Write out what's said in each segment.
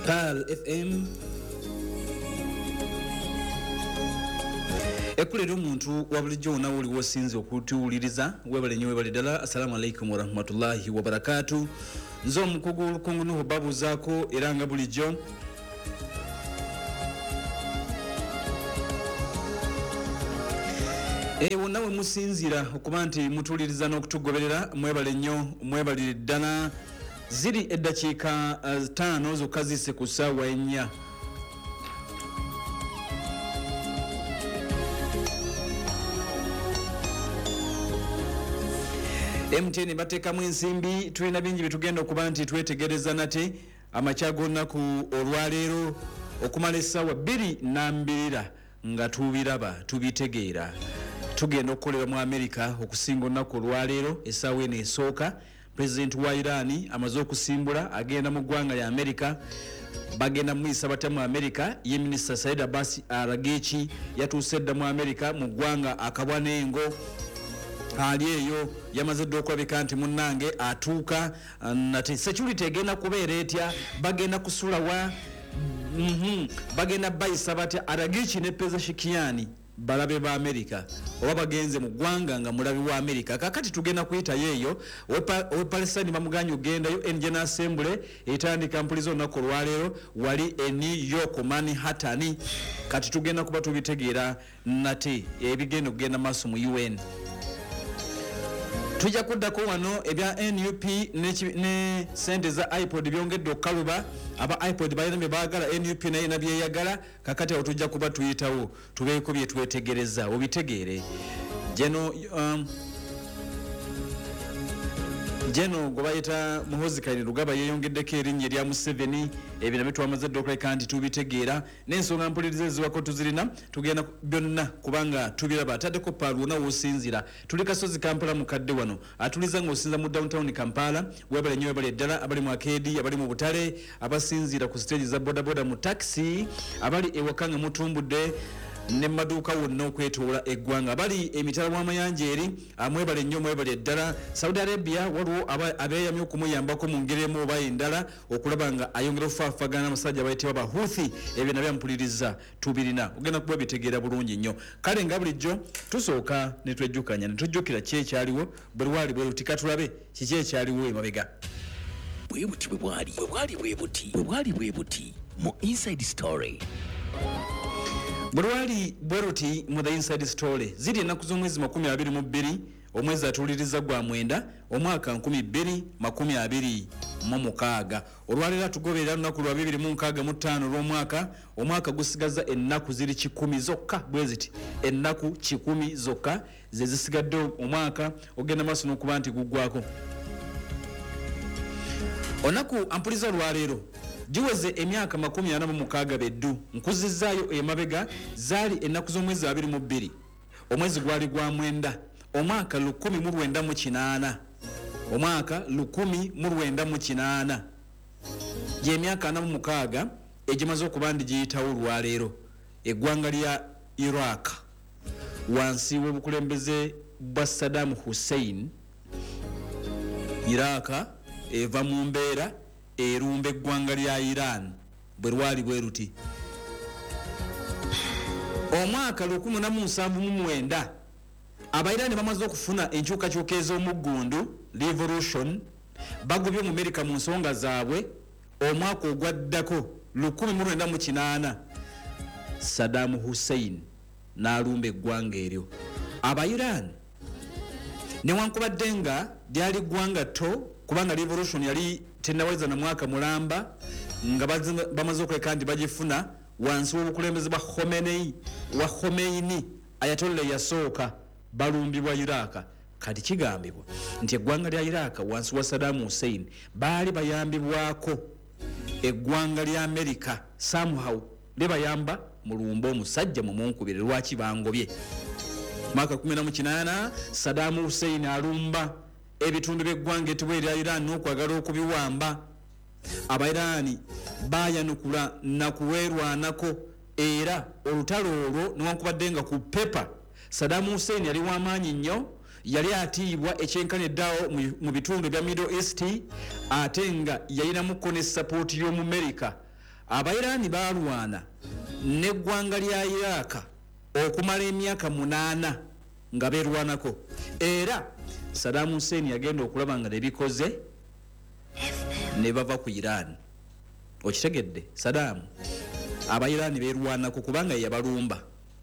Pal FM ekulera omuntu wabulijjo wonna woliwo osinze okutuwuliriza webale nnyo webale ddala. Assalamu alaikum warahmatullahi wabarakatuh. Nze omukugu olukungu Nuhu babuzaako era nga bulijjo wonna we musinzira okuba nti mutuwuliriza n'okutugoberera mwebale nnyo mwebalire ddala. Ziri eddakiika 5 zokka zisse ku ssaawa 4. MTN bateekamu ensimbi. Tulina bingi bitugenda okuba nti twetegereza nate amakya g'olunaku olwaleero okumala essaawa 2 nga tubiraba tubitegeera. Tugenda okukolera mu Amerika okusinga olunaku olwaleero essaawa eno esooka. President wa Iran amaze okusimbula agenda mu ggwanga lya Amerika. Bagenda muyisa batya mu Amerika. Ye Minisita Said Abbas Araghchi yatuuse dda mu Amerika mu ggwanga akabwa n'engo. Ali eyo yamaze dda okulabika nti munnange atuuka nate security egenda kubeera etya, bagenda kusula wa bagenda bayisa batya. Araghchi ne Pezeshkian balabe ba Amerika oba bagenze mu ggwanga nga mulabi wa Amerika. Kakati tugenda kuyita yeeyo we Palestine bamuganya ogendayo. General Assembly etandika mpulizo olunaku olwaleero wali e New York Manhattan. Kati tugenda kuba tubitegeera nate ebigenda okugenda maaso mu UN. Tujja kuddako wano ebya NUP ne sente za iPod byongedde okukaluba. Aba iPod balina bye baagala, NUP naye na byeyagala. Kakati awo tujja kuba tuyitawo tubeeko bye twetegereza obitegeere. Jeno gobayita Muhoozi Kainerugaba yeyongeddeko erinnya erya Museveni. Ebyo nabyo twamaze dda okuleka nti tubitegeera. N'ensonga mpuliriza eziwako tuzirina tugenda byonna kubanga tubiraba. Ataddeko Paalu wonna w'osinzira. Tuli Kasozi Kampala mukadde wano. Atuliza ng'osinza mu downtown Kampala. Webale nnyo webale ddala abali mu Arcade, abali mu Butale, abasinzira ku stage za bodaboda mu taxi, abali ewaka nga mutumbudde ne maduuka wonna okwetoola eggwanga, abali emitala w'amayanja eri amwebale nnyo mwebale ddala. Saudi Arabia waliwo abeeyamye okumuyambako mu ngeri emu oba endala okulaba nga ayongera okufaafagana amasajja abayitibwa Bahuthi. Ebyo nabyo mpuliriza tubirina ogenda kuba bitegeera bulungi nnyo. Kale nga bulijjo tusooka ne twejjukanya ne tujjukira ki ekyaliwo bwe lwali bwe luti. Katulabe kiki ekyaliwo emabega. Bwe bwali bwe buti mu Inside Story. Bwali bweruti mu The Inside Story. Ziri ennaku z'omwezi 22 omwezi atuliriza gwa mwenda omwaka 2026. Olwaleero tugoberera lunaku lwa 2065 lw'omwaka. Omwaka gusigaza ennaku ziri 10 zokka bwe ziti. Ennaku 10 zokka ze zisigadde omwaka ogenda maaso n'okuba nti guggwako. Onaku ampuliza olwaleero giweze emyaka 46 beddu. Nkuzizaayo emabega zaali ennaku z'omwezi 22 omwezi gwali gwa mwenda omwaka 1998. Omwaka 1998 gy'emyaka 46 egimaze okuba ndi giyitawo olwaleero. Eggwanga lya Iraq wansi w'obukulembeze bwa Saddam Hussein. Iraq eva mu mbeera erumba eggwanga lya Iran bwe lwali bwe luti. Omwaka 1979 Abairani bamaze okufuna enkyukakyuka ez'omuggundu revolution. Bagobye mu Amerika mu nsonga zaabwe. Omwaka ogwaddako 1998 Saddam Hussein n'alumba eggwanga eryo. Abairani newankubadde nga lyali ggwanga tto kubanga revolution yali tennaweza na mwaka mulamba nga bamaze okuleka nti bagifuna wansi w'obukulembeze bwa Khomeini Ayatollah yasooka balumbibwa Iraq. Kati kigambibwa nti eggwanga lya Iraq wansi wa Saddam Hussein baali bayambibwako eggwanga lya Amerika somehow libayamba mulumba omusajja mu munkubire. Lwaki bangobye? Mwaka 1998 Saddam Hussein alumba ebitundu by'eggwanga etibwa erya Iran n'okwagala okubiwamba. Abairani bayanukula nakuweerwanako era olutalo olwo newankubadde nga ku pepa Saddam Hussein yali w'amaanyi nnyo. Yali atiibwa ekyenkaniddeawo mu bitundu bya Middle East ate nga yalinamuko ne support y'omu America. Abayirani balwana n'eggwanga lya Iraq okumala emyaka 8 nga berwanako era Saddam Hussein yagenda okulaba nga lebikoze ne bava ku Iran. Okitegedde Saddam Abayirani berwanako kubanga yabalumba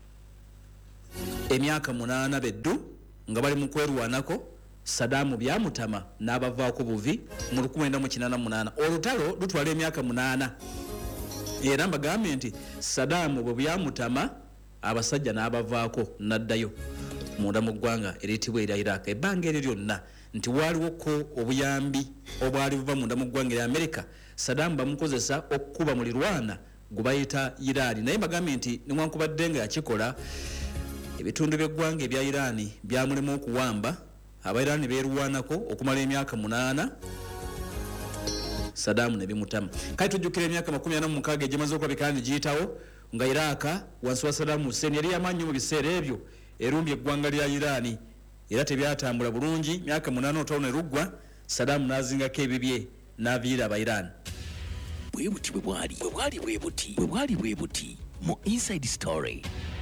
emyaka 8 beddu nga bali mu kwerwanako. Saddam byamutama n'abavaako buvi mu 1988. Olutalo lutwala emyaka 8 era mbagambye nti Saddam bwe byamutama abasajja n'abavaako naddayo munda mu ggwanga eriyitibwa erya Iraq. Ebbanga eryo lyonna nti waaliwo ko obuyambi obwali buva munda mu ggwanga erya Amerika. Saddam bamukozesa okukuba mulirwana gwe bayita Iran. Naye mbagambye nti newankubadde nga yakikola ebitundu by'eggwanga ebya Iran byamulema okuwamba. Abayirani berwanako okumala emyaka 8 Saddam ne bimutama. Kati tujjukira emyaka 46 egyemaze okulabika ne giyitawo nga Iraq wansi wa Saddam Hussein yali yamanyi mu biseera ebyo erumbye eggwanga lya Iran era tebyatambula bulungi. Myaka 8 otawo ne luggwa Saddam n'azingako ebibye n'aviira Abayirani. Bwe bwali mu Inside Story.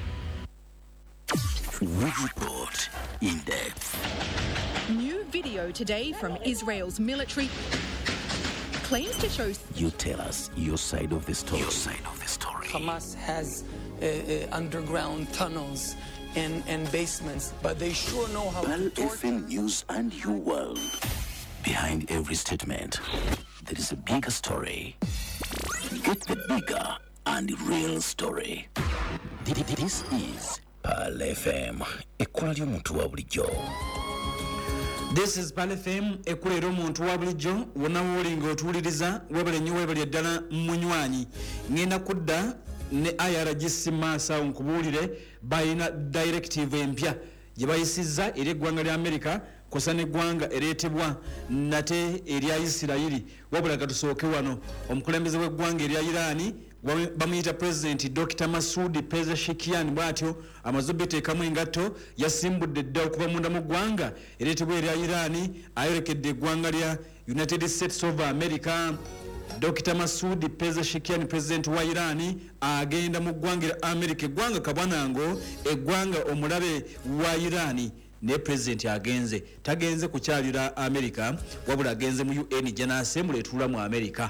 We report in depth. New video today from Israel's military claims to show. You tell us your side of the story. Hamas has underground tunnels and basements, but they sure know how Pal to torture. FM News and your world. Behind every statement, there is a bigger story. Get the bigger and real story. This is Pal FM, ekkola ly'omuntu wa bulijjo. This is Pal FM, ekkola ly'omuntu wa bulijjo. Wonna w'olinga otuwuliriza webale nnyo webale ddala munywanyi. Ngenda kudda ne IRGC Massa nkubuulire balina directive empya gye bayisizza eri eggwanga lya Amerika kosa n'eggwanga ereetebwa nate erya Isirayiri. Wabula gatusooke wano omukulembeze w'eggwanga erya Irani bamuyita President Dr. Masoud Pezeshkian bwatyo amaze beteekamu engatto yasimbudde dda okuva munda mu ggwanga ereetebwa erya Irani ayolekedde eggwanga lya United States of America. Dr. Masoud Pezeshkian President wa Irani agenda mu ggwanga lya America, eggwanga kabwanango, eggwanga omulabe wa Irani. Ne President agenze tagenze kukyalira America wabula agenze mu UN General Assembly etuula mu America.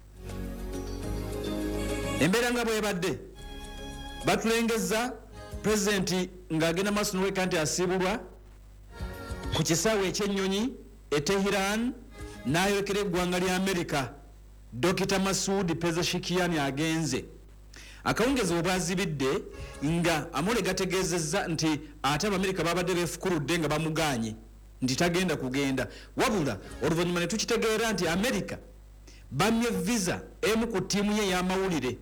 Embeera nga bwebadde batulengeza President ng'agenda maaso n'oleka nti asiibulwa ku kisaawe ekyennyonyi e Tehran n'ayolekera eggwanga lya America. Dr. Masoud Pezeshkian agenze akawungezi obwazibidde nga amole gategeezezza nti ate Abamerika babadde beefukuludde nga bamuganye nti tagenda kugenda, wabula oluvannyuma ne tukitegeera nti Amerika bamye visa emu ku ttiimu ye y'amawulire.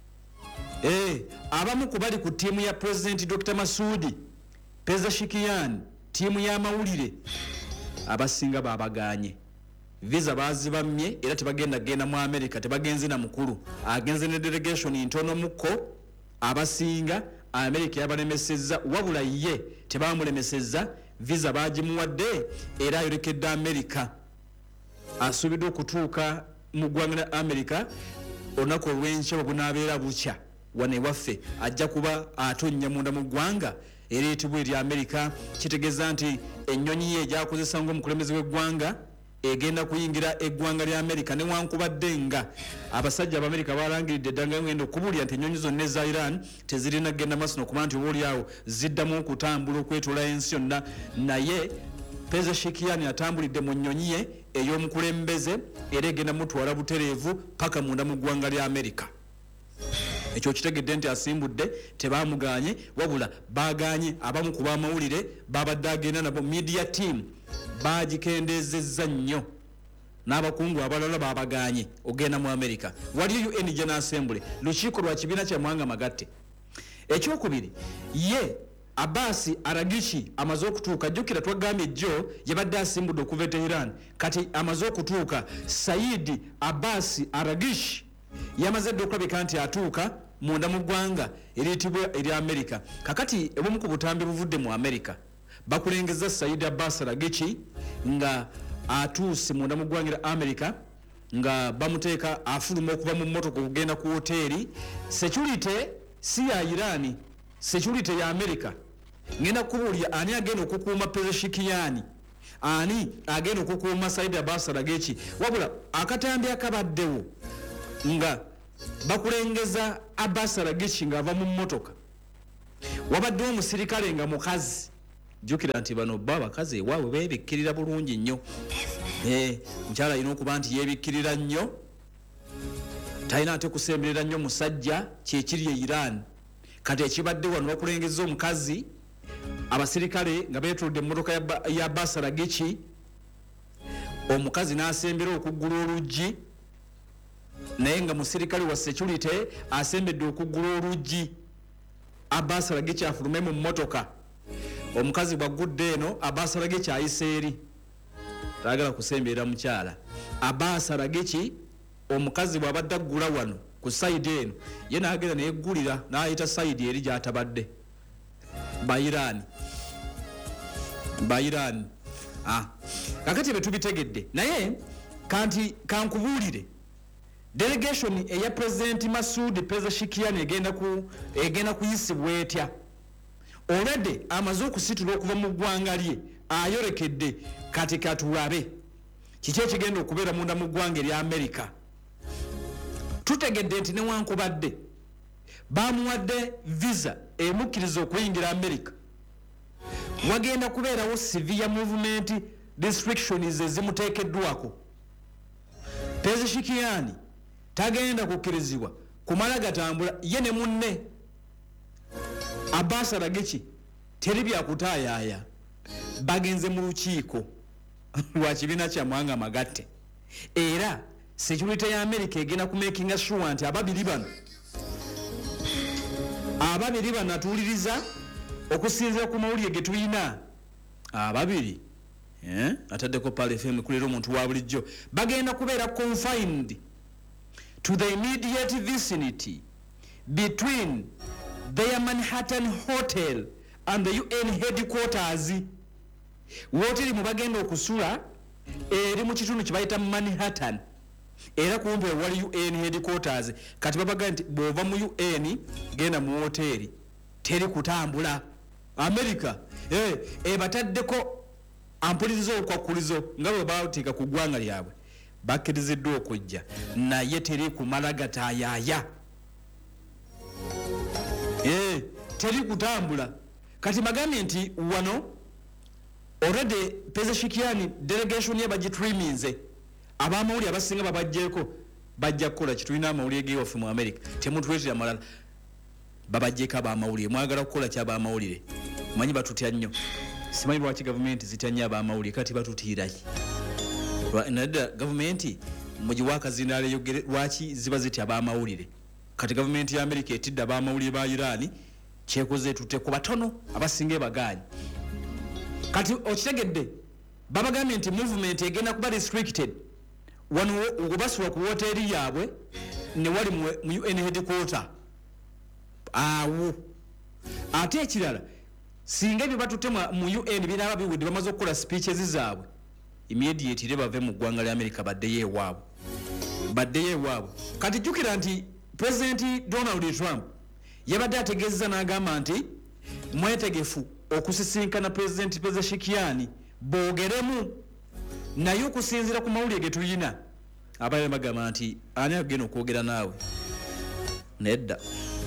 Abamu ku bali ku ttiimu ya President Dr. Masoud Pezeshkian, ttiimu y'amawulire abasinga babaganye. Visa bazibamye era tebagenda genda mu America, tebagenze na mukulu, agenze ne delegation ntono muko. Abasinga America yabalemesezza wabula ye tebamulemesezza, visa bagimuwadde era ayolekedde America. Asuubidde okutuuka mu ggwanga lya America olunaku olw'enkya bwe bunaabeera bukya wane waffe ajja kuba atonnya munda mu ggwanga eriyitibwa erya America. Kitegeeza nti ennyonyi ye egyakozesa ng'omukulembeze w'eggwanga egenda kuyingira eggwanga lya America newankubadde nga abasajja Abamerika balangiridde eddanga ngenda okubuulira nti ennyonyi zonna eza Iran tezirina kugenda maaso n'okuba nti oboolyawo ziddamu okutambula okwetoola ensi yonna. Naye Pezeshkian atambulidde mu nnyonyi ye ey'omukulembeze era egenda mutwala butereevu paka munda mu ggwanga lya America. Ekyo kitegedde nti asimbudde, tebamuganye wabula baganye abamu ku b'amawulire babadde agenda nabo. Media team bagikendezezza nnyo n'abakungu abalala babaganye ogenda mu America. Waliyo UN General Assembly, lukiiko lwa kibiina kya Mwanga Magatte. Ekyokubiri ye Abbas Araghchi amaze okutuuka. Jjukira twagambye jjo yabadde asimbudde okuva e Tehran, kati amaze okutuuka. Said Abbas Araghchi yamaze dde okulabika nti atuuka munda mu ggwanga eriyitibwa erya America. Kakati obumu ku butambi buvudde mu America bakulengeza Said Abbas Araghchi nga atuuse munda mu ggwanga lya America nga bamuteeka afuluma okuva mu mmotoka okugenda ku hoteeri. Security si ya Iran, security ya America. Ngenda kubuulira ani agenda okukuuma Pezeshkian, ani agenda okukuuma Said Abbas Araghchi. Wabula akatambi akabaddewo nga bakulengeza Abbas Araghchi ng'ava mu mmotoka, wabaddewo omusirikale nga mukazi. Jjukira nti bano bakazi ewaabwe beebikkirira bulungi nnyo. Mukyala alina okuba nti yeebikkirira nnyo, talina ate kusemberera nnyo musajja, kyekiri e Iran. Kati ekibadde wano bakulengeza omukazi, abasirikale nga beetuludde emmotoka ya Abbas Araghchi, omukazi n'asembera okuggula oluggi, naye nga musirikale wa security asembedde okuggula oluggi. Abbas Araghchi afulume mu mmotoka, omukazi bw'aggudde eno, Abbas Araghchi ayise eri, taagala kusemberera mukyala. Abbas Araghchi omukazi bw'abadde aggula wano ku sayidi eno, ye n'agenda neyeggulira n'ayita sayidi eri gy'atabadde. Bayirani. Kakati bwe tubitegedde, naye kanti kankubuulire, delegation eya President Masoud Pezeshkian egenda kuyisibwa etya. Already amaze okusitula okuva mu ggwanga lye, ayolekedde. Kati katulabe kiki ekigenda okubeera munda mu ggwanga erya America. Tutegedde nti newankubadde bamuwadde visa emukkiriza okuyingira America, wagenda kubeerawo severe movement restrictions ezimuteekeddwako. Pezeshkian tagenda kukkirizibwa kumala gatambula ye ne munne Abbas Araghchi, teri byakutaayaaya. Bagenze mu lukiiko lwa kibiina kya Mwanga Magatte, era security ya America egenda kumakinga sure nti ababiri bano atuuliriza okusinziira ku mawulire ge tulina. Ababiri ataddeko Pale FM kulera omuntu wa bulijjo, bagenda kubeera confined to the immediate vicinity between their Manhattan Hotel and the UN headquarters. Woteri mubagenda okusula eri mu kitundu kibayita Manhattan, era kumpi wali UN headquarters. Kati babaga nti bw'ova mu UN genda mu hoteri, teri kutambula. America bataddeko ampulirizo okwakulizo nga bwe bateeka ku ggwanga lyabwe, bakkiriziddwa okujja, naye teri kumala gataayaaya. Teri kutambula. Kati bagambye nti wano already Pezeshkian delegation ye bagitreaminze. Abamawulire abasinga babajjeeko bajja kukola kitulina amawulire g'ewaffe mu America, temutwetera malala. Babajjeeko abamawulire, mwagala kukola ky'abamawulire. Manyi batutya nnyo. Simanyi lwaki gavumenti zitya nnyo abamawulire, kati batutiirayi. Nadda gavumenti mugiwa akazindaala eyogere lwaki ziba zitya abamawulire. Kati gavumenti ya America etidde abamawulire ba Iran, kyekoze tutte ku batono abasinga ebagaanyi. Kati okitegedde babagambye nti movement egenda kuba restricted wano ogubasula ku hoteri yaabwe ne wali mu UN headquarter. Awo ate ekirala, singa ebyo batutte mu UN biraba biwedde bamaze okukola speeches zaabwe, immediately bave mu ggwanga lya America baddeyo ewaabwe. Kati jjukira nti President Donald Trump yabadde ategeezeza n'agamba nti mwetegefu okusisinkana President Pezeshkian boogeremu, naye okusinziira ku mawulire ge tulina abaye bagamba nti ani agenda okwogera naawe. Nedda,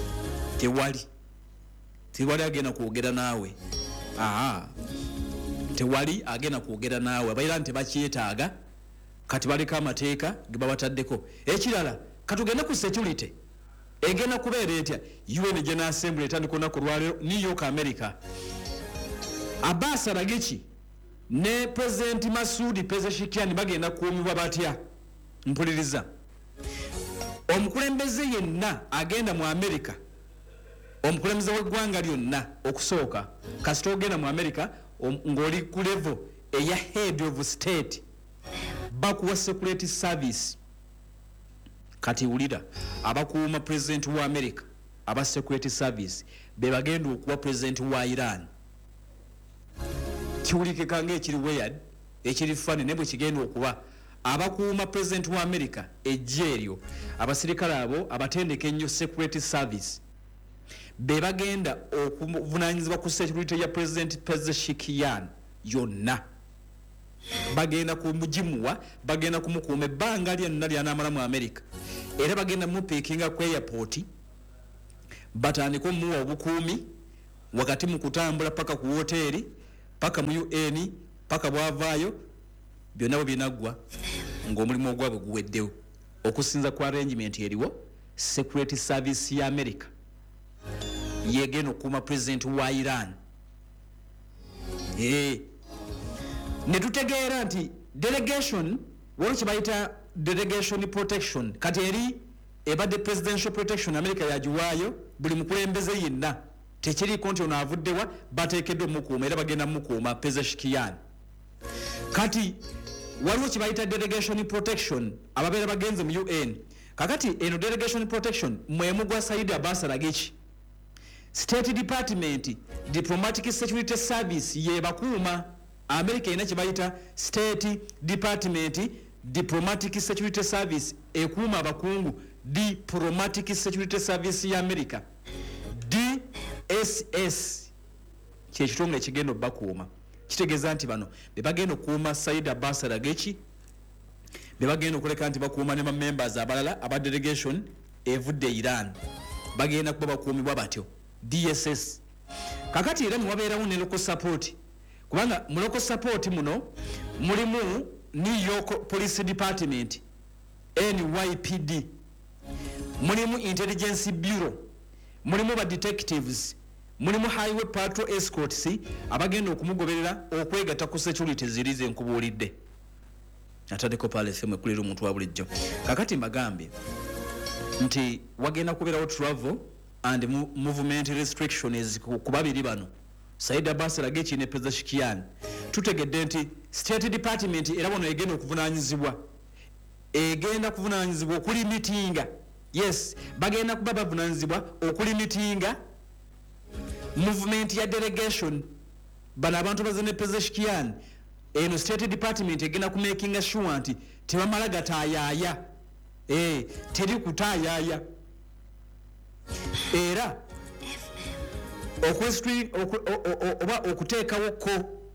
tewali agenda kwogera naawe. Tewali agenda kwogera naawe. Abayira nti bakyetaaga, kati baliko amateeka ge babataddeko. Ekirala, katugende ku security egenda kubeera etya. UN General Assembly etandika olunaku lwaleero New York, America. Abbas Araghchi ne President Masoud Pezeshkian bagenda kuumibwa batya? Mpuliriza. Omukulembeze yenna agenda mu America, omukulembeze w'eggwanga lyonna okusooka, kasita ogenda mu America ng'oli ku level eya head of state, bakuwa security service. Kati wulira, abakuuma president wa America, aba security service be bagenda okuwa president wa Iran. Kiwulikika ng'ekiri weird, ekiri funny, ne bwe kigenda okuba abakuuma president wa America ejje eryo abasirikale abo abatendeke ennyo security service be bagenda okuvunanyizibwa ku security ya president Pezeshkian yonna bagenda kumujimuwa bagenda kumukuuma ebbanga lyonna ly'anaamala mu America era bagenda mupiikinga ku airport batandika omuwa obukuumi wakati mu kutambula paka ku hoteri paka mu UN paka bwavaayo byonna bwe binaggwa ng'omulimu ogwabwe guweddewo okusinza ku arrangement eriwo security service ya America yegenda okukuuma president wa Iran ne tutegeera nti delegation waliwo kye bayita delegation protection kati eri ebadde presidential protection America yagiwaayo buli mukulembeze yenna tekiriiko nti ono avuddewa bateekeddwa omukuuma era bagenda mukuuma Pezeshkian kati waliwo kye bayita delegation protection ababeera bagenze mu UN kakati eno delegation protection mwemu gwa Said Abbas Araghchi State Department Diplomatic Security Service ye bakuuma America ina kye bayita State Department Diplomatic Security Service ekuuma abakungu Diplomatic Security Service ya America DSS kyekitongole ekigenda bakuuma kitegeeza nti bano be bagenda okuuma Said Abbas Araghchi be bagenda okuleka nti bakuuma ne members abalala aba delegation evudde Iran bagenda kuba bakuumibwa batyo DSS kakati era muwabeerawo ne local support kubanga mu local support muno mulimu New York Police Department NYPD mulimu Intelligence Bureau mulimu ba detectives mulimu Highway Patrol Escorts abagenda okumugoberera okwegatta ku security zirize enkubuulidde atadeko pale FM kulira omuntu wa bulijjo kakati mbagambye nti wagenda kubeerawo travel and movement restrictions kubabiri bano Said Abbas Araghchi ne Pezeshkian tutegedde nti State Department era bono egenda okuvunanyizibwa okulimitinga yes bagenda kuba bavunanyizibwa okulimitinga movement ya delegation bana abantu bazene Pezeshkian eno State Department egenda ku making sure nti tebamala gataayaya teri kutaayaya era oba okuteekawo ko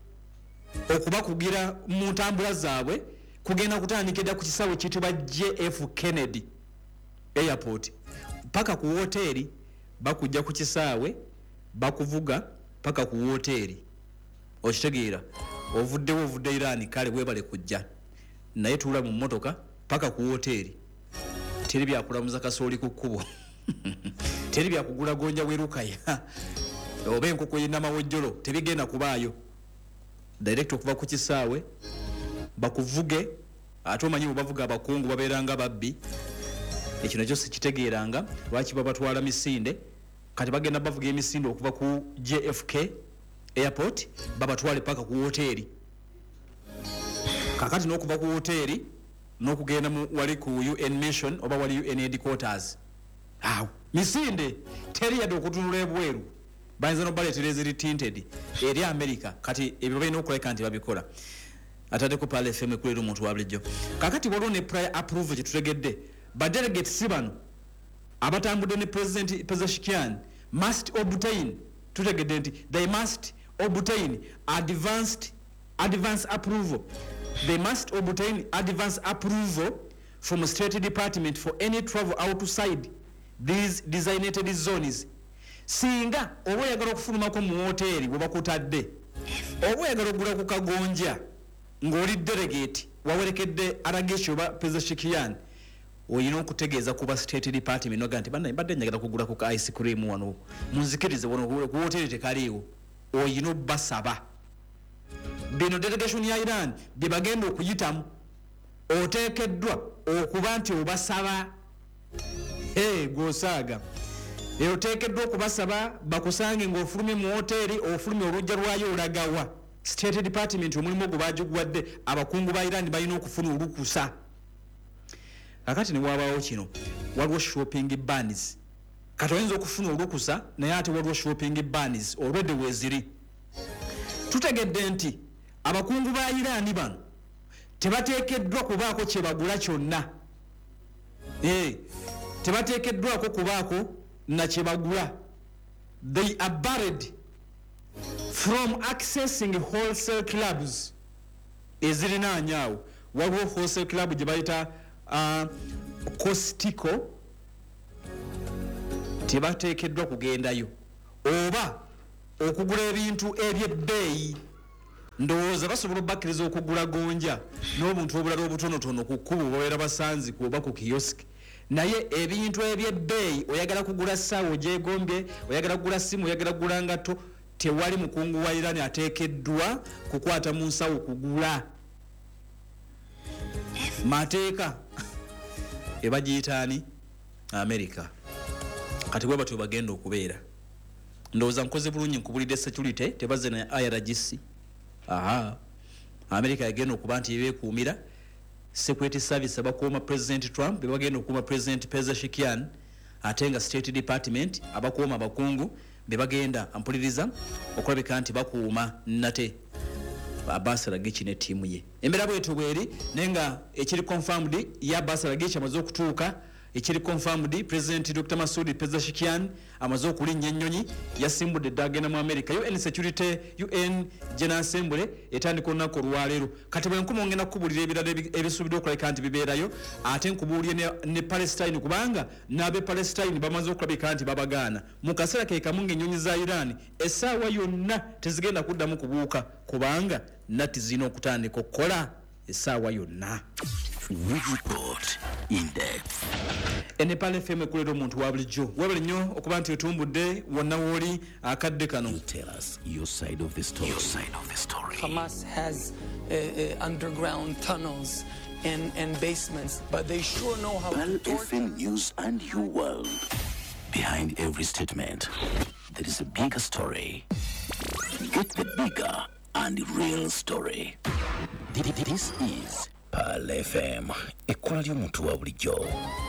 okubakugira mu ntambula zaabwe kugenda kutandikira ku kisaawe kitibwa JF Kennedy Airport paka ku hoteri bakujja ku kisaawe bakuvuga paka ku hoteri okitegeera ovudde Iran kale webale kujja naye tuula mu motoka paka ku hoteri teri byakulamuza kasooli ku kkubo teri byakugula gonja werukaya oba enkoko y'ennamawojjolo tebigenda kubaayo direct okuva ku kisaawe bakuvuge ate omanyi bwe bavuga abakungu babeeranga babbi ekino kyose kitegeeranga lwaki babatwala misinde kati bagenda bavuga emisinde okuva ku JFK Airport babatwale paka ku hoteri kakati n'okuva ku hoteri n'okugenda wali ku UN mission oba wali UN headquarters misinde teri yadde okutunula ebweru bayinza nobaleetera eziri tinted eri America kati ebyo balina okuleka nti babikola atadeko pale FM kulera omuntu wa bulijjo kakati waliwo ne prior approval kyetutegedde badelegate si bano abatambudde ne president Pezeshkian must obtain tutegedde nti they must obtain advance approval they must obtain advance approval from State Department for any travel outside these designated zones singa oba oyagala okufulumako mu hoteri bwe bakutadde oba oyagala okugula ku kagonja ng'oli delegate wawerekedde Araghchi oba Pezeshkian oyina okutegeeza kuba State Department noga nti banna mbadde njagala kugula ku ice cream wano munzikirize wano ku hoteri tekaliiwo oyina obbasaba bino delegation ya Iran bye bagenda okuyitamu oteekeddwa okuba nti obasaba gwosaaga oteekeddwa okubasaba bakusange ng'ofulumye mu hoteri ofulumye olujja lwayo olagawa State Department omulimu ogwo bagiguwadde abakungu ba Iran balina okufuna olukusa kakati ne wabaawo kino waliwo shopping bans kati oyinza okufuna olukusa naye ate waliwo shopping bans already weeziri tutegedde nti abakungu ba Iran bano tebateekeddwa kubaako kye bagula kyonna. Tebateekeddwako kubaako na kye bagula. They are barred from accessing wholesale clubs ezirinaanya awo. Waliwo wholesale club gye bayita Costco, tebateekeddwa kugendayo oba okugula ebintu ebyebbeeyi. Ndowooza basobola obakkiriza okugula gonja n'obuntu obulala obutonotono ku kkubo babeera basanzi kuba ku kioski, naye ebintu ebyebbeeyi oyagala kugula ssaawa ogyegombye, oyagala kugula simu, oyagala kugula ngatto, tewali mukungu wa Iran ateekeddwa kukwata mu nsawo kugula. Mateeka ebagiyitaani America. Kati bwe batyo bagenda okubeera. Ndowooza nkoze bulungi nkubulidde security tebazze na IRGC. America yagenda okuba nti beekuumira security service abakuuma President Trump, bebagenda okuuma President Pezeshkian, ate nga State Department abakuuma abakungu bebagenda mpuliriza okulabika nti bakuuma nate Abbas Araghchi ne ttiimu ye. Embeera bwetyo bweri nenga ekiri confirmed ya Abbas Araghchi amaze okutuuka, ekiri confirmed President Dr. Masoud Pezeshkian amaze okulinnya ennyonyi yasimbudde eddagenda mu America. UN Security UN General Assembly etandika olunaku olwaleero. Kati bwe nkuma ngenda kukubulira ebirala ebisuubirwa okulabika nti bibeerayo, ate nkubuulire ne Palestine kubanga n'abe Palestine bamaze okulabika nti babagaana. Mu kaseera ke kamu ng'ennyonyi za Iran essaawa yonna tezigenda kuddamu kubuuka kubanga nati zina okutandika okukola essaawa yonna. Report in depth. Nepal FM ekulera omuntu wa bulijjo. Wabale nnyo okuba nti otumbudde wonna wooli akadde kano. Tell us your side of the story. Your side of the story. Hamas has underground tunnels and basements, but they sure know how Pal to torture. FM News and You World. Behind every statement, there is a bigger story. Get the bigger and real story. This is Pal FM. Ekkola ly'omuntu wa bulijjo.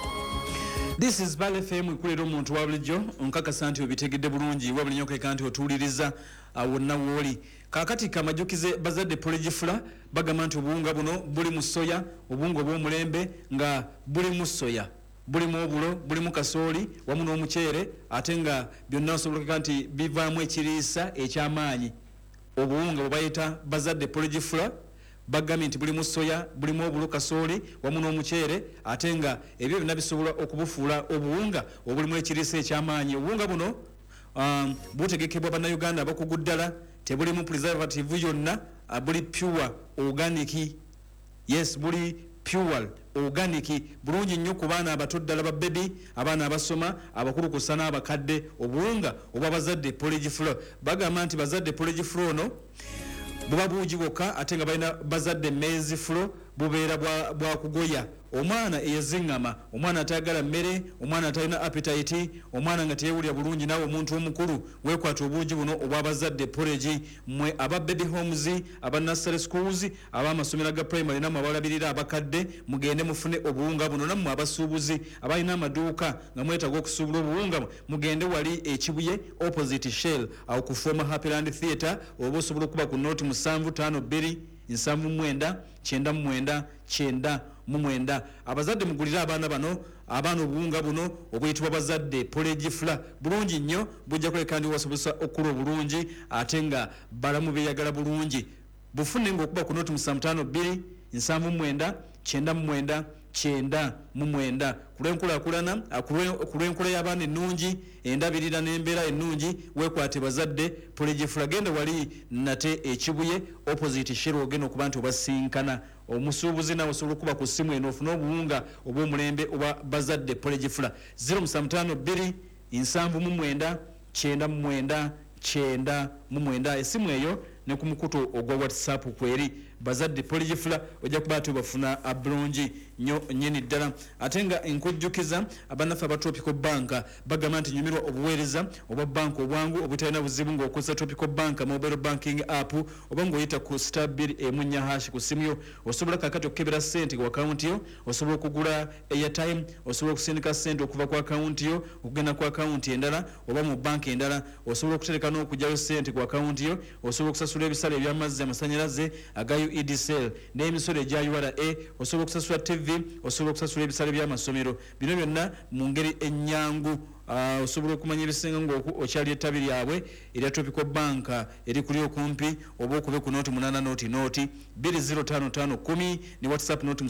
This is Pal FM ekulera omuntu wa bulijjo. Nkakasa nti obitegedde bulungi wabali nnyo keka nti otuuliriza wonna wooli. Kaakati kamajukize bazadde Polejifula bagamba nti obuwunga buno buli mu soya, obuwunga obw'omulembe nga buli mu soya, buli mu obulo, buli mu kasooli wamu n'omuceere, ate nga byonna osobola nti bivaamu ekiriisa eky'amaanyi. Obuwunga bwe bayita bazadde Polejifula bagambye nti buli mu soya, buli mu obulo, kasooli wamu n'omuceere, ate nga ebyo byonna bisobola okubufuula obuwunga obulimu ekiriisa eky'amaanyi. Obuwunga buno butegekebwa bannayuganda abakugu ddala, tebulimu preservative yonna, buli pure organic. Yes, buli pure organic, bulungi nnyo ku baana abato ddala ba baby, abaana abasoma, abakulu kusa n'abakadde. Obuwunga obwa bazadde Polejifula bagamba nti bazadde Polejifula ono buba buugi bwokka, ate nga balina bazadde maize flour bubeera bwa kugoya. Omwana eyaziŋŋama, omwana atayagala mmere, omwana atalina appetite, omwana nga teyewulira bulungi, nawe omuntu omukulu weekwata obuugi buno obw'abazadde porridge. Mwe aba baby homes, aba nursery schools, ab'amasomero ga primary namwe abalabirira abakadde, mugende mufune obuwunga buno. Nammwe abasuubuzi abalina amaduuka nga mwetaaga okusuubula obuwunga, mugende wali Ekibuye opposite Shell awo ku former Happyland Theatre, oba osobola okuba ku note 752 79 99 99. Abazadde mugulira abaana bano, abaana obuwunga buno obuyitibwa bazadde Polejifula. Bulungi nnyo, bujja kuleka ndi wasobozesa okula obulungi, ate nga balamu beeyagala bulungi. Bufune ng'okuba ku note 752 79 99 99. Kulwenkulaakulana, kulwenkola y'abaana ennungi, endabirira n'embeera ennungi, weekwate bazadde Polejifula. Genda wali nate Ekibuye opposite Shell ogenda okuba nti obasinkana. Omusuubuzi nawe osobola okuba ku ssimu eno ofune obuwunga obw'omulembe oba bazadde Polejifula. 0752 79 99 99. Essimu eyo ne ku mukutu ogwa WhatsApp kweri bazadde Polejifula ojja kuba ati bafuna bulungi nnyo nnyini ddala. Ate nga enkujjukiza abannaffe aba Tropical Bank bagamba nti nyumirwa obuweereza obwa banka obwangu obutalina buzibu ng'okozesa Tropical Bank mobile banking app, oba ng'oyita ku *214# ku simu yo. Osobola kakati okukebera ssente ku akawunti yo, osobola okugula airtime, osobola okusindika ssente okuva ku akawunti yo okugenda ku akawunti endala oba mu banka endala, osobola okutereka n'okugyayo ssente ku akawunti yo, osobola okusasula ebisale eby'amazzi, amasannyalaze aga EDCL n'emisolo egya URA osobola okusasula TV osobola okusasula ebisale by'amasomero bino byonna mu ngeri ennyangu osobola okumanya ebisinga ng'okyali ettabi lyabwe erya Tropical Bank eri kuli okumpi oba okube ku nooti 8 nooti 205510 ne WhatsApp nooti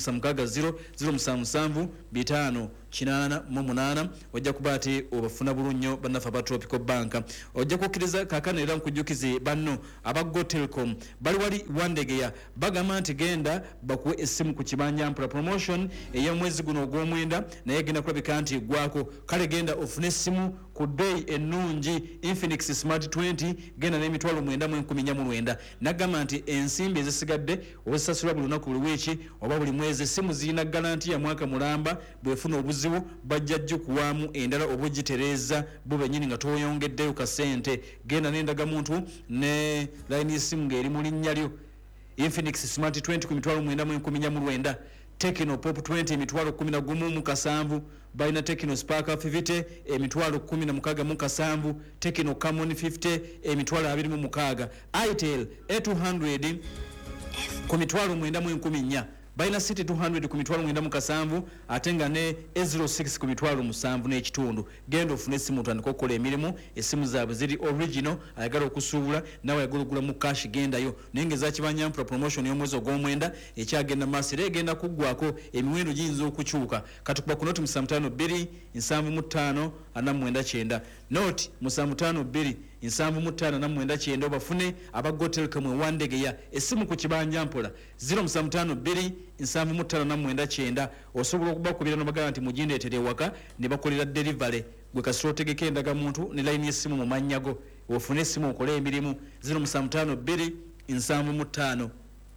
760775 ojja kuba ati obafuna bulunyo bannafa ba Tropical Bank ojja kukkiriza kaakano era nkujjukize banno aba Go Telecom bali wali wandegeya bagamba nti genda bakuwe essimu ku kibanja mpula promotion ey'omwezi guno ogw'omwenda naye genda kulabika nti gwako kale genda ofune essimu ku bei ennungi Infinix Smart 20 genda n'emitwalo 9,990 nagamba nti ensimbi ezisigadde ozisasulwa buli lunaku buli wiiki oba buli mwezi essimu zirina garanti ya mwaka mulamba bwefuna obuzibu bajja kuwaamu endala obugitereeza bo bennyini nga toyongeddeyo kasente genda n'endagamuntu ne line y'essimu ng'eri mu linnya lyo Infinix Smart 20 ku mitwalo 9,990 Tecno Pop 20 emitwalo 11,700 balina Tecno Spark 50 emitwalo 16,700 Tecno Camon 50 emitwalo 26,000 Itel A200 ku mitwalo 9,400 balina City 200 ku mitwalo 9,700 ate nga ne A06 ku mitwalo 7 n'ekitundu genda ofune essimu tandika okukola emirimu essimu zaabwe ziri original ayagala okusuubula nawe ayagala okugula mu cash gendayo naye ngeza kibanyampula promotion y'omwezi ogw'omwenda ekyagenda maaso era egenda kuggwako emiwendo giyinza okukyuka katukuba ku noti 752 75 49 noti 752 75 obafune aba Go Telecom wandegeya essimu ku kibanja mpola 0752 75 osobola okubakubira n'obagamba nti mugindeetere ewaka ne bakolera delivery gwe kasiro otegeka endagamuntu ne line y'essimu mu mannya go ofune essimu okole emirimu 0752 75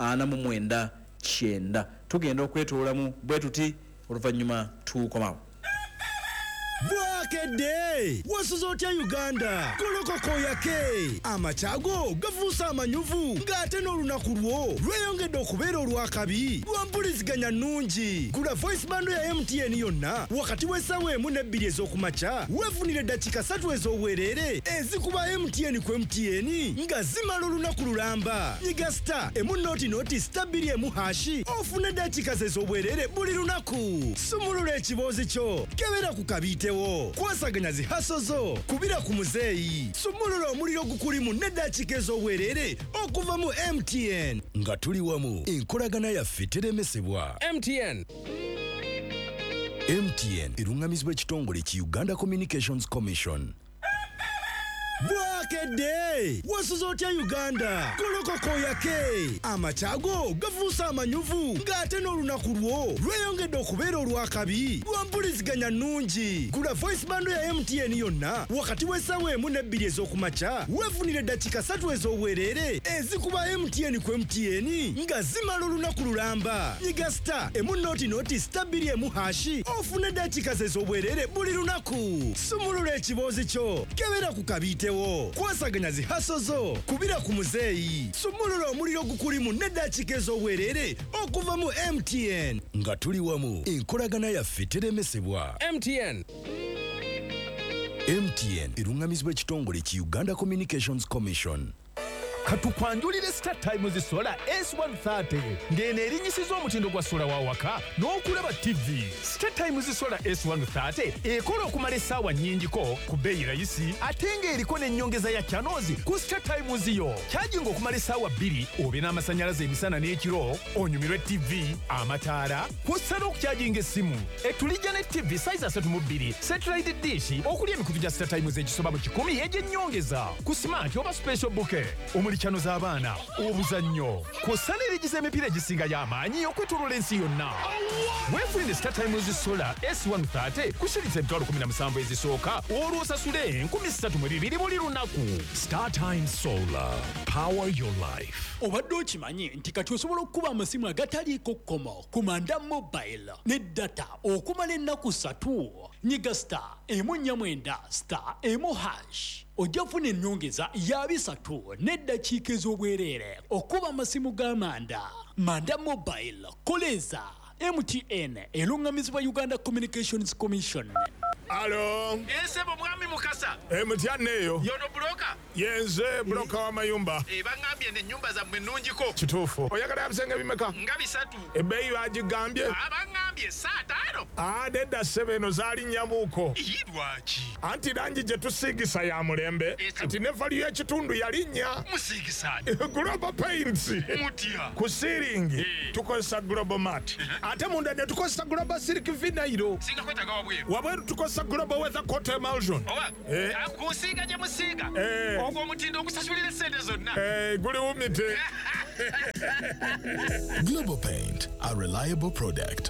49 tugenda okwetoolamu bwe tuti oluvannyuma tukomawo Bwakedde wasuzotya Uganda kolokoko yake amachago gafuusa amanyuvu ng'ate n'olunaku lwo lweyongedde okubeera olwakabi lwampuliziganya nnungi gula voice bando ya MTN yonna wakati w'essaawa 1 ne 2 ez'okumakya weefunire eddakiika 3 ez'obwereere ezikuba MTN ku MTN nga zimala olunaku lulamba nyiga star nooti star 2 hashi ofune eddakiika ez'obwereere buli lunaku sumulula ekiboozi kyo kebera ku kabite kwasaganya zihaso zo kubira ku muzeeyi sumulula omuliro gukulimu n'eddakiika ez'obwereere okuva mu MTN nga tuli wamu enkolagana yaffe teremesebwa MTN erungamizibwa ekitongole ki Uganda Communications Commission. Bwakedde wasuzotya Uganda kolokoko yake amachago gafuusa amanyuvu ng'ate n'olunaku lwo lweyongedde okubeera olwakabi lwampuliziganya nnungi gula voice bando ya MTN yonna wakati w'essaawa 1 ne 2 ez'okumakya weefunire eddakiika 3 ez'obwereere ezikuba MTN ku MTN nga zimala olunaku lulamba nyiga star nooti star 2 hashi ofune eddakiika ez'obwereere buli lunaku sumulula ekiboozi kyo kebera ku kabite kwasaganya zihaso zo kubira ku muzeeyi sumulula omuliro gukulimu n'eddakiika ez'obwereere okuva mu MTN nga tuli wamu enkolagana yaffe teremesebwa MTN erungamizibwa ekitongole ki Uganda Communications Commission. katukwanjulire Star Times Solar S130 ngene erinyisiza omutindo gwa sola wa waka n'okulaba TV. Star Times Solar S130 ekola okumala essaawa nnyingiko ku bbeeyi rayisi ate ng'eriko n'ennyongeza ya channels ku Star Times yo. Charging okumala essaawa 2 obe n'amasannyalaze emisana n'ekiro onyumirwe TV, amataala, kw'ossa n'okucharginga essimu. Etulijja ne TV size 32 satellite dish okuli emikutu gya Star Times egisoba mu 10 egy'ennyongeza ku smart oba special bouquet chano z'abaana obuzannyo kw'ossa n'erigiza emipiira egisinga y'amaanyi okwetooloola ensi yonna. Weefunire Star Times Solar S130 kusiritsa emitwalo 17 ezisooka olwo osasule 32,000 buli lunaku. Star Times Solar, power your life. Obadde okimanyi nti kati osobola okukuba amasimu agataliiko kkomo ku Manda Mobile ne data okumala ennaku 3 nyiga star 1 star 1 hash ojja kufuna ennyongeza ya 3 n'eddakiika ez'obwereere okuba amasimu ga Manda Mobile koleza MTN erungamizibwa Uganda Communications Commission. Alo. Sebo mwami Mukasa. Mutyanneeyo. Yono broka. Yenze broka wa mayumba. Bangambye ne nyumba za mwenungiko. Kituufu. Oyagala abisenge bimeka? Nga 3. Ebbeeyi bagigambye? Abangambye 5. Nedda ssebo eno zaali nnyamuuko. Lwaki? Anti langi gye tusiigisa ya mulembe. Kati ne valiyo y'ekitundu yalinnya. Musiigisaani? Global Paints. Mutya? Ku siiringi tukozesa Global Mat. Ate munda ne tukozesa Global Silk Vinyl. Singa kwetaga wabweru. Wabweru tukozesa Global Weather Coat Emulsion. Kusiiga gye musiiga. Ogwo omutindo ogusasulira ssente zonna. Guli wumite. Global Paint, a reliable product.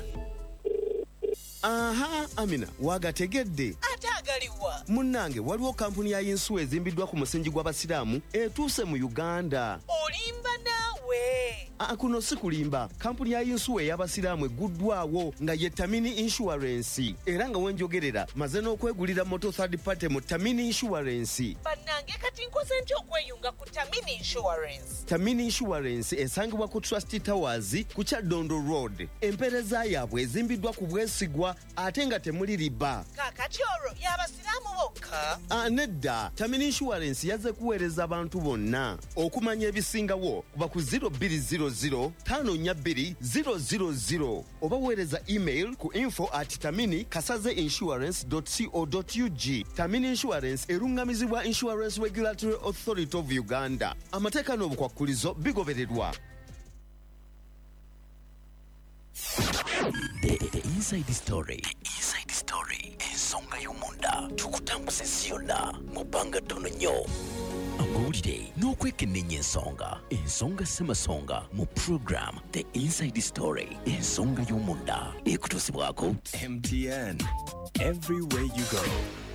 Aha, Amina, wagategedde. Ate agaliwa. Munnange, waliwo kampuni ya Yinsuwa ezimbiddwa ku musingi gw'abasiraamu etuuse mu Uganda. Olimba naawe. Kuno si kulimba. Kampuni ya Yinsuwa ey'abasiraamu egguddwawo nga ye Tamini Insurance. Era nga wenjogerera, maze n'okwegulira moto third party mu Tamini Insurance. Bannange kati nkoze ntya okweyunga ku Tamini Insurance? Tamini Insurance esangibwa ku Trust Towers ku Kyaddondo Road. Empeereza yaabwe ezimbiddwa ku bwesigwa ate nga temuli riba. Kaakati olwo y'abasiraamu bokka? Nedda, Tamini Insurance yazze kuweereza abantu bonna. Okumanya ebisingawo kuba ku 02054200 oba weereza email ku info@taminikasaze-insurance.co.ug. Tamini Insurance erungamizibwa Insurance Regulatory Authority of Uganda. Amateeka n'obukwakkulizo bigobererwa. The inside story. Inside story. Ensonga y'omunda. Tukutambuza ziyonna mu bbanga ttono nnyo. Amawulire n'okwekenneenya ensonga ssemasonga mu program The Inside Story. Ensonga y'omunda ekutuusibwako MTN. Everywhere you go.